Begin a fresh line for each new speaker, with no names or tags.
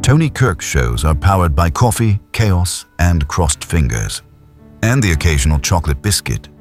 Tony Kirk's shows are powered by coffee, chaos, and crossed fingers, and the occasional chocolate biscuit.